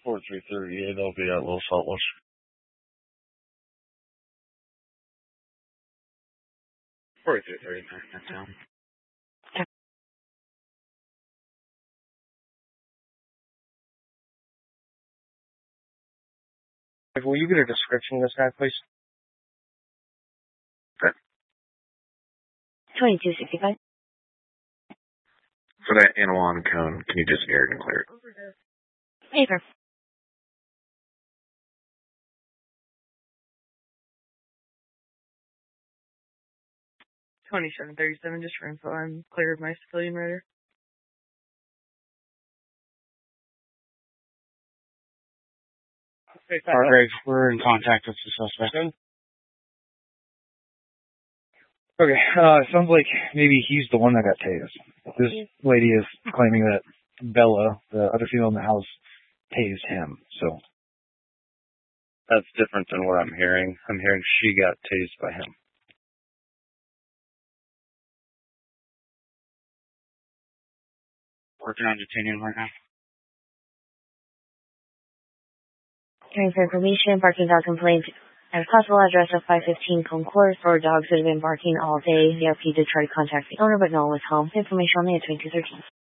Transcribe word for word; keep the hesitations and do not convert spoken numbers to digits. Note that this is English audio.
forty-three thirty-eight, I'll be at Little Saltbush. forty-three thirty-nine, that's down. Will you get a description of this guy, please? Okay. twenty-two sixty-five. For that Anawan cone, can you just air it and clear it? Paper. twenty-seven thirty-seven, just for info, I'm clear of my civilian rider. Alright, we're in contact with the suspect. Okay, uh, sounds like maybe he's the one that got tased. This lady is claiming that Bella, the other female in the house, tased him, so. That's different than what I'm hearing. I'm hearing she got tased by him. Working on detaining him right now. Hearing for information, barking dog complaint at a possible address of five fifteen Concourse for dogs that have been barking all day. The R P did try to contact the owner, but no one was home. Information on the twenty-two thirteen.